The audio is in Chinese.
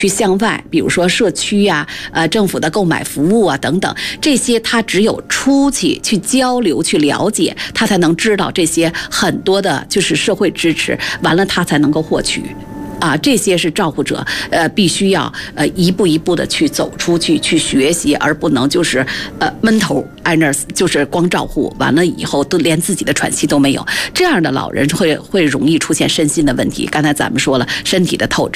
去向外，比如说社区啊、政府的购买服务啊等等，这些他只有出去交流、去了解，他才能知道这些很多的就是社会支持，完了他才能够获取。这些是照护者必须要一步一步的去走出去去学习，而不能就是闷头挨那儿就是光照护，完了以后都连自己的喘息都没有，这样的老人会容易出现身心的问题。刚才咱们说了，身体的透支。